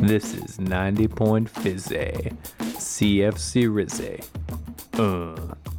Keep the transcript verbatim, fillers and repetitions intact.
This is ninety Point Fizzy, C F C Rizzy. Uh.